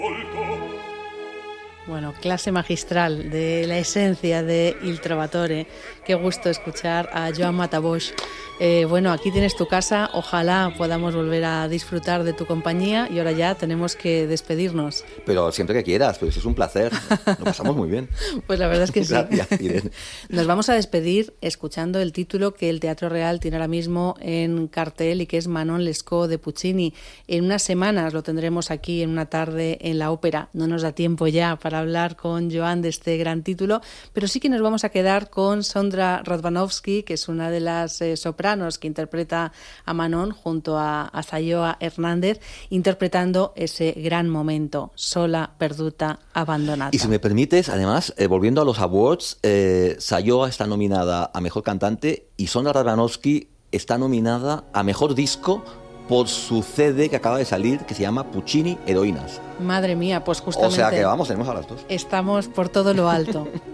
Bueno, clase magistral de la esencia de Il Trovatore. Qué gusto escuchar a Joan Matabosc. Bueno, aquí tienes tu casa. Ojalá podamos volver a disfrutar de tu compañía y ahora ya tenemos que despedirnos. Pero siempre que quieras, pues es un placer. Nos pasamos muy bien. Pues la verdad es que sí. Gracias, Irene. Nos vamos a despedir escuchando el título que el Teatro Real tiene ahora mismo en cartel y que es Manon Lescaut de Puccini. En unas semanas lo tendremos aquí en una tarde en la ópera. No nos da tiempo ya para hablar con Joan de este gran título, pero sí que nos vamos a quedar con Sondra Radvanovsky, que es una de las sopranos que interpreta a Manon junto a Sayoa Hernández, interpretando ese gran momento, sola, perduta, abandonada. Y si me permites, además, volviendo a los awards, Sayoa está nominada a Mejor Cantante y Sondra Radvanovsky está nominada a Mejor Disco por su CD que acaba de salir, que se llama Puccini Heroínas. Madre mía, pues justamente... O sea que vamos, tenemos a las dos. Estamos por todo lo alto.